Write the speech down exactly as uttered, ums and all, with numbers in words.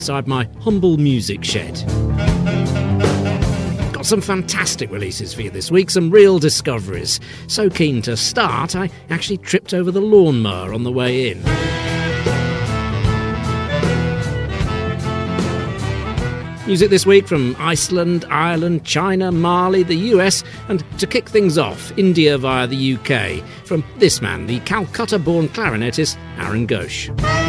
inside my humble music shed. Got some fantastic releases for you this week, some real discoveries. So keen to start, I actually tripped over the lawnmower on the way in. Music this week from Iceland, Ireland, China, Mali, the U S, and to kick things off, India via the U K, from this man, the Calcutta-born clarinetist Aaron Ghosh.